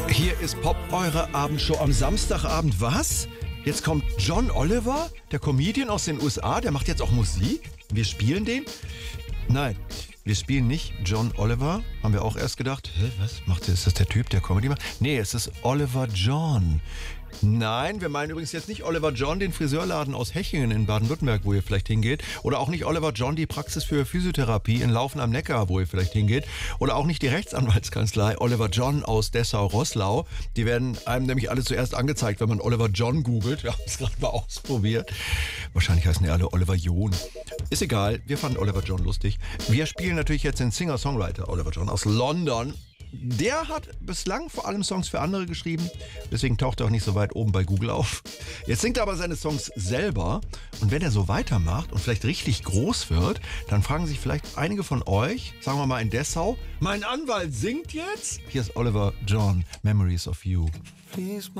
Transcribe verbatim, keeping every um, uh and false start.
Hier ist Pop, eure Abendshow am Samstagabend. Was? Jetzt kommt John Oliver, der Comedian aus den U S A, der macht jetzt auch Musik? Wir spielen den? Nein, wir spielen nicht John Oliver. Haben wir auch erst gedacht, hä, was macht der? Ist das der Typ, der Comedy macht? Nee, es ist Oliver John. Nein, wir meinen übrigens jetzt nicht Oliver John, den Friseurladen aus Hechingen in Baden-Württemberg, wo ihr vielleicht hingeht. Oder auch nicht Oliver John, die Praxis für Physiotherapie in Laufen am Neckar, wo ihr vielleicht hingeht. Oder auch nicht die Rechtsanwaltskanzlei Oliver John aus Dessau-Rosslau. Die werden einem nämlich alle zuerst angezeigt, wenn man Oliver John googelt. Wir haben es gerade mal ausprobiert. Wahrscheinlich heißen die alle Oliver John. Ist egal, wir fanden Oliver John lustig. Wir spielen natürlich jetzt den Singer-Songwriter Oliver John aus London. Der hat bislang vor allem Songs für andere geschrieben, deswegen taucht er auch nicht so weit oben bei Google auf. Jetzt singt er aber seine Songs selber und wenn er so weitermacht und vielleicht richtig groß wird, dann fragen sich vielleicht einige von euch, sagen wir mal in Dessau, mein Anwalt singt jetzt? Hier ist Oliver John, Memories of You.